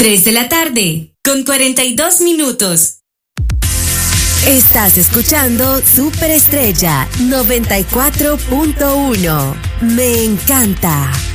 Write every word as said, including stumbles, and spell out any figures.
tres de la tarde, con cuarenta y dos minutos. Estás escuchando Superestrella noventa y cuatro punto uno. Me encanta.